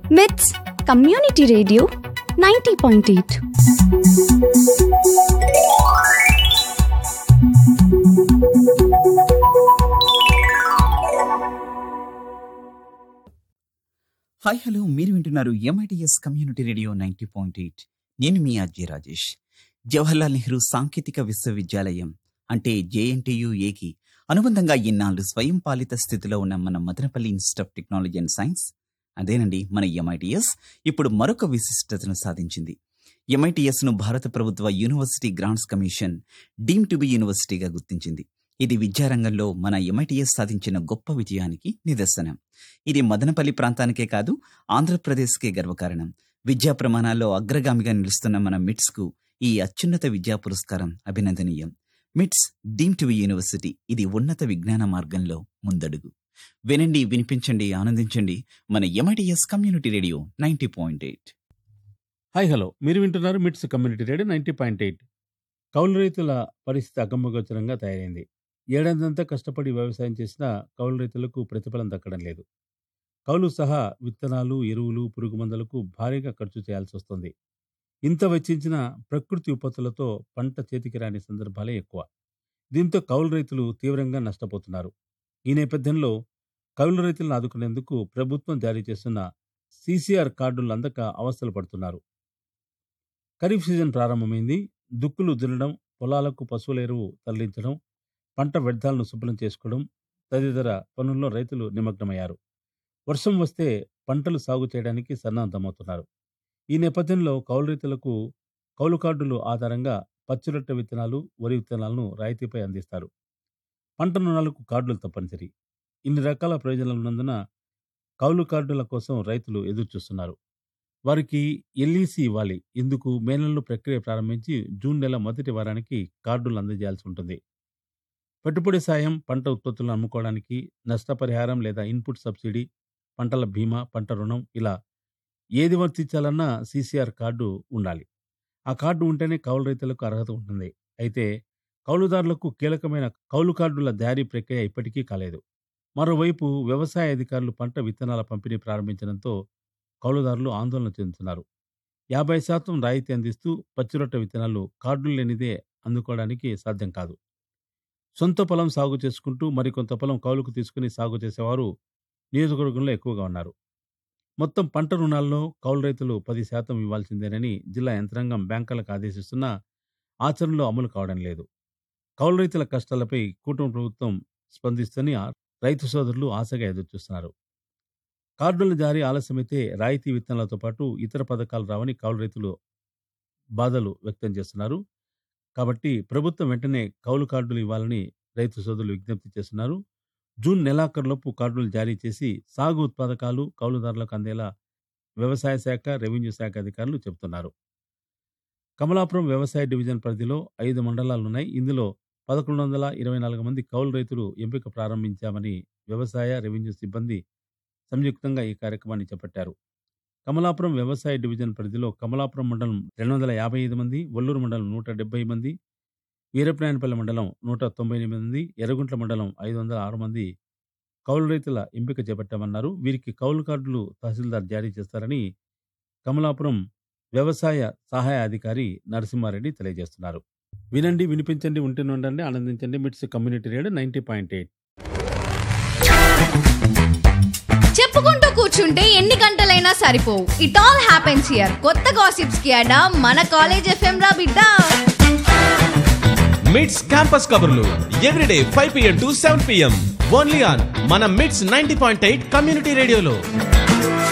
మిట్స్ community radio 90.8. Hi hello, మీరు వింటున్నారు MITS కమ్యూనిటీ రేడియో 90.8. నేను మీ ఆర్జే రాజేష్. జవహర్లాల్ నెహ్రూ సాంకేతిక విశ్వవిద్యాలయం అంటే JNTU-Aకి అనుబంధంగా ఇన్నాళ్ళు స్వయం పాలిత స్థితిలో ఉన్న మన Madanapalle institute of technology and science, అదేనండి మన MITS, ఇప్పుడు మరొక విశిష్టతను సాధించింది. MITSను భారత ప్రభుత్వ university grants commission deem to be యూనివర్సిటీగా గుర్తించింది. ఇది విద్యారంగంలో మన MITS సాధించిన గొప్ప విజయానికి నిదర్శనం. ఇది మదనపల్లి ప్రాంతానికే కాదు, ఆంధ్రప్రదేశ్కే గర్వకారణం. విద్యా ప్రమాణాల్లో అగ్రగామిగా నిలుస్తున్న మన మిట్స్కు ఈ అత్యున్నత విద్యా పురస్కారం అభినందనీయం. మిట్స్ డీమ్ టు బి యూనివర్సిటీ, ఇది ఉన్నత విజ్ఞాన మార్గంలో ముందడుగు. వినండి, వినిపించండి, ఆనందించండి మన MITS community radio 90.8. Hi hello, మీరు వింటున్నారు మిట్స్ కమ్యూనిటీ రేడియో 90.8. కౌలు రైతుల పరిస్థితి అగమ్యగోచరంగా తయారైంది. ఏడాదంతా కష్టపడి వ్యవసాయం చేసినా కౌలు రైతులకు ప్రతిఫలం దక్కడం లేదు. కౌలు సహా విత్తనాలు, ఎరువులు, పురుగు మందులకు భారీగా ఖర్చు చేయాల్సి వస్తుంది. ఇంత వెచ్చించిన ప్రకృతి విపత్తులతో పంట చేతికి రాని సందర్భాలే ఎక్కువ. దీంతో కౌలు రైతులు తీవ్రంగా నష్టపోతున్నారు. ఈ నేపథ్యంలో కౌలు రైతులను ఆదుకునేందుకు ప్రభుత్వం జారీ చేస్తున్న CCR కార్డులు అందక అవస్థలు పడుతున్నారు. ఖరీఫ్ సీజన్ ప్రారంభమైంది. దుక్కులు దున్నడం, పొలాలకు పశువుల ఎరువు తరలించడం, పంట వ్యర్థాలను శుభ్రం చేసుకోవడం తదితర పనుల్లో రైతులు నిమగ్నమయ్యారు. వర్షం వస్తే పంటలు సాగు చేయడానికి సన్నద్ధమవుతున్నారు. ఈ నేపథ్యంలో కౌలు రైతులకు కౌలు కార్డులు ఆధారంగా పచ్చిరొట్టె విత్తనాలు, వరి విత్తనాలను రాయితీపై అందిస్తారు. పంట రుణాలకు కార్డులు తప్పనిసరి. ఇన్ని రకాల ప్రయోజనాలు ఉన్నందున కౌలు కార్డుల కోసం రైతులు ఎదురుచూస్తున్నారు. వారికి LEC ఇవ్వాలి. ఇందుకు మే నెలలో ప్రక్రియ ప్రారంభించి జూన్ నెల మొదటి వారానికి కార్డులు అందజేయాల్సి ఉంటుంది. పెట్టుబడి సాయం, పంట ఉత్పత్తులను అమ్ముకోవడానికి నష్టపరిహారం లేదా ఇన్పుట్ సబ్సిడీ, పంటల బీమా, పంట రుణం, ఇలా ఏది వర్తించాలన్నా CCR కార్డు ఉండాలి. ఆ కార్డు ఉంటేనే కౌలు రైతులకు అర్హత ఉంటుంది. అయితే కౌలుదారులకు కీలకమైన కౌలు కార్డుల జారీ ప్రక్రియ ఇప్పటికీ కాలేదు. మరోవైపు వ్యవసాయ అధికారులు పంట విత్తనాల పంపిణీ ప్రారంభించడంతో కౌలుదారులు ఆందోళన చెందుతున్నారు. 50% రాయితీ అందిస్తూ పచ్చిరొట్టె విత్తనాలు కార్డులు లేనిదే అందుకోవడానికి సాధ్యం కాదు. సొంత పొలం సాగు చేసుకుంటూ మరికొంత పొలం కౌలుకు తీసుకుని సాగు చేసేవారు నియోజకవర్గంలో ఎక్కువగా ఉన్నారు. మొత్తం పంట రుణాల్లో కౌలు రైతులు 10% ఇవ్వాల్సిందేనని జిల్లా యంత్రాంగం బ్యాంకులకు ఆదేశిస్తున్నా ఆచరణలో అమలు కావడం లేదు. కౌలు రైతుల కష్టాలపై కూటమి ప్రభుత్వం స్పందిస్తని రైతు సోదరులు ఆశగా ఎదురుచూస్తున్నారు. కార్డుల జారీ ఆలస్యమైతే రాయితీ విత్తనాలతో పాటు ఇతర పథకాలు రావని కౌలు రైతులు బాధలు వ్యక్తం చేస్తున్నారు. కాబట్టి ప్రభుత్వం వెంటనే కౌలు కార్డులు ఇవ్వాలని రైతు సోదరులు విజ్ఞప్తి చేస్తున్నారు. జూన్ నెలాఖరులోపు కార్డులు జారీ చేసి సాగు ఉత్పాదకాలు కౌలుదారులకు అందేలా వ్యవసాయ శాఖ, రెవెన్యూ శాఖ అధికారులు చెబుతున్నారు. కమలాపురం వ్యవసాయ డివిజన్ పరిధిలో 5 మండలాలున్నాయి. ఇందులో 1124 మంది కౌలు రైతులు ఎంపిక ప్రారంభించామని వ్యవసాయ, రెవెన్యూ సిబ్బంది సంయుక్తంగా ఈ కార్యక్రమాన్ని చేపట్టారు. కమలాపురం వ్యవసాయ డివిజన్ పరిధిలో కమలాపురం మండలం 255 మంది, ఒల్లూరు మండలం 170 మంది, వీరప్రాయనపల్లి మండలం 198 మంది, ఎర్రగుంట్ల మండలం 506 మంది కౌలు రైతుల ఎంపిక చేపట్టామన్నారు. వీరికి కౌలు కార్డులు తహసీల్దార్ జారీ చేస్తారని కమలాపురం వ్యవసాయ సహాయ అధికారి నరసింహారెడ్డి తెలియజేస్తున్నారు. వినండి, వినిపించండి, ఉంటూనే ఉండండి, ఆనందించండి. మిట్స్ కమ్యూనిటీ రేడియో 90.8. చెప్పుకుంటూ కూర్చుంటే ఎన్ని గంటలైనా సరిపోవు. It all happens here. కొత్త గాసిప్స్ కి అడా మన కాలేజ్ FM రా బిడ్డ. మిట్స్ క్యాంపస్ కబుర్లు everyday 5 PM to 7 PM only on మన మిట్స్ 90.8 కమ్యూనిటీ రేడియోలో.